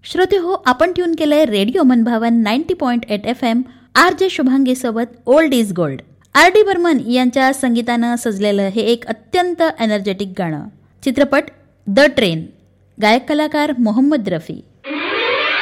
श्रोते हो, आपण ट्यून केलंय रेडिओ मनभावन 90.8 FM RJ शुभांगी सोबत old is gold. RD Burman यांच्या संगीतानं सजलेलं हे एक अत्यंत एनर्जेटिक गाणं. चित्रपट द ट्रेन. गायक कलाकार मोहम्मद रफी.